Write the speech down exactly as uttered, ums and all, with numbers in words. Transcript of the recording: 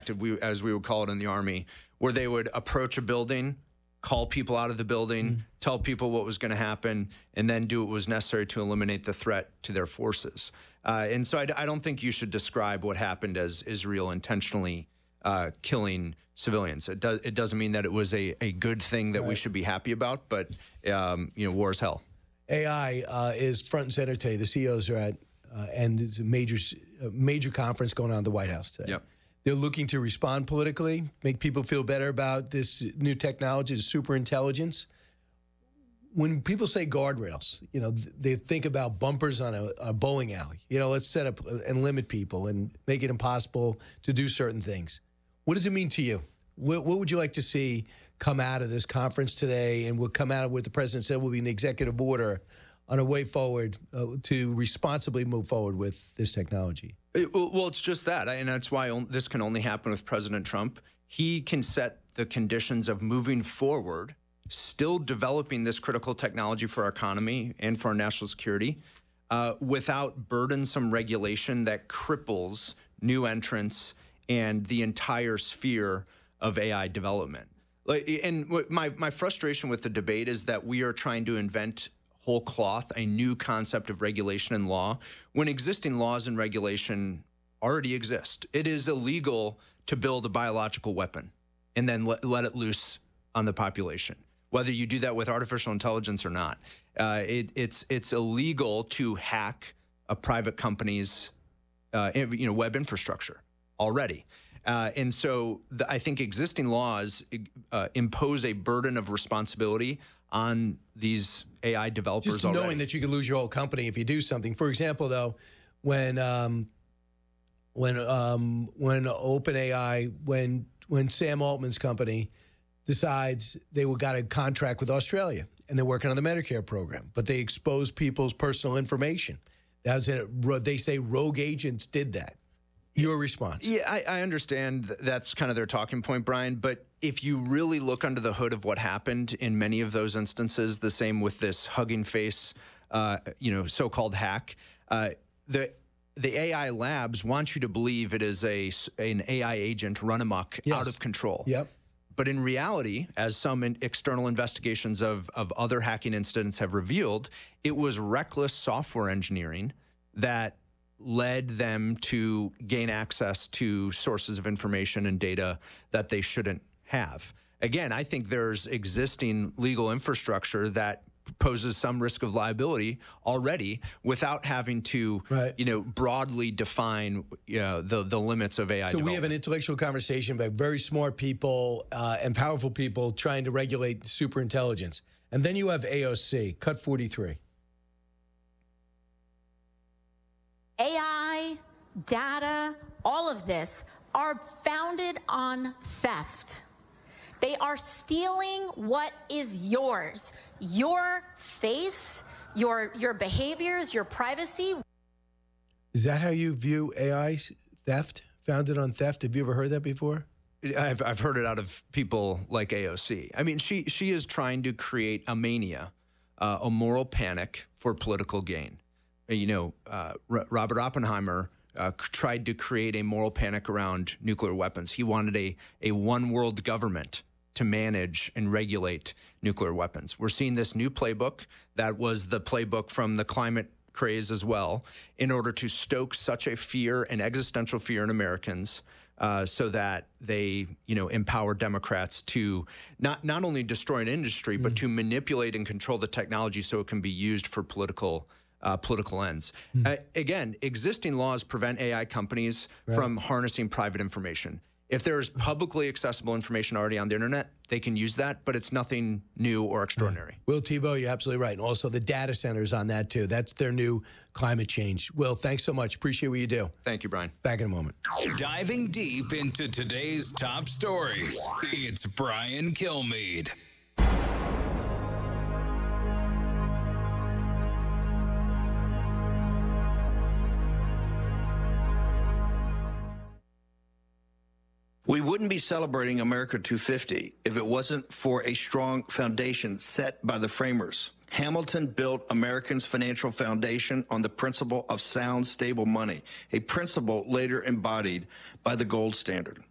we, as we would call it in the Army, where they would approach a building, call people out of the building, mm-hmm. tell people what was going to happen, and then do what was necessary to eliminate the threat to their forces. Uh, and so I, I don't think you should describe what happened as Israel intentionally uh, killing civilians. It, do, it doesn't mean that it was a, a good thing that right. we should be happy about, but um, you know, war is hell. A I uh, is front and center today. The C E Os are at, uh, and there's a major, a major conference going on at the White House today. Yep. They're looking to respond politically, make people feel better about this new technology, the super intelligence. When people say guardrails, you know, they think about bumpers on a, a bowling alley. You know, let's set up and limit people and make it impossible to do certain things. What does it mean to you? What, what would you like to see come out of this conference today, and what come out of what the president said will be an executive order on a way forward uh, to responsibly move forward with this technology? It, well, it's just that, and that's why this can only happen with President Trump. He can set the conditions of moving forward, still developing this critical technology for our economy and for our national security, uh, without burdensome regulation that cripples new entrants and the entire sphere of A I development. Like, and my, my frustration with the debate is that we are trying to invent whole cloth, a new concept of regulation and law, when existing laws and regulation already exist. It is illegal to build a biological weapon and then let, let it loose on the population, whether you do that with artificial intelligence or not. Uh, it, it's it's illegal to hack a private company's uh, you know, web infrastructure already. Uh, and so the, I think existing laws uh, impose a burden of responsibility on these A I developers Just already. knowing that you could lose your whole company if you do something. For example, though, when um, when um, when OpenAI, when when Sam Altman's company decides they got a contract with Australia and they're working on the Medicare program, but they expose people's personal information. That's it. They say rogue agents did that. Your response? Yeah, I, I understand that's kind of their talking point, Brian. But if you really look under the hood of what happened in many of those instances, the same with this Hugging Face, uh, you know, so-called hack, uh, the the A I labs want you to believe it is a an A I agent run amok, yes. out of control. Yep. But in reality, as some in external investigations of of other hacking incidents have revealed, it was reckless software engineering that led them to gain access to sources of information and data that they shouldn't have. Again, I think there's existing legal infrastructure that poses some risk of liability already without having to, right. you know, broadly define you know, the, the limits of A I So development. We have an intellectual conversation about very smart people uh, and powerful people trying to regulate superintelligence. And then you have A O C, cut forty-three. A I, data, all of this are founded on theft. They are stealing what is yours, your face, your, your behaviors, your privacy. Is that how you view A I theft, founded on theft? Have you ever heard that before? I've, I've heard it out of people like A O C. I mean, she, she is trying to create a mania, uh, a moral panic for political gain. You know, uh, R Robert Oppenheimer uh, tried to create a moral panic around nuclear weapons. He wanted a, a one-world government to manage and regulate nuclear weapons. We're seeing this new playbook that was the playbook from the climate craze as well, in order to stoke such a fear and existential fear in Americans uh, so that they, you know, empower Democrats to not, not only destroy an industry, mm. but to manipulate and control the technology so it can be used for political Uh, political ends. Mm. Uh, again, existing laws prevent A I companies right. from harnessing private information. If there is publicly accessible information already on the internet, they can use that, but it's nothing new or extraordinary. Right. Will Thibault, you're absolutely right. And also the data centers on that too. That's their new climate change. Will, thanks so much. Appreciate what you do. Thank you, Brian. Back in a moment. Diving deep into today's top stories, it's Brian Kilmeade. We wouldn't be celebrating America two fifty if it wasn't for a strong foundation set by the framers. Hamilton built Americans' financial foundation on the principle of sound, stable money, a principle later embodied by the gold standard.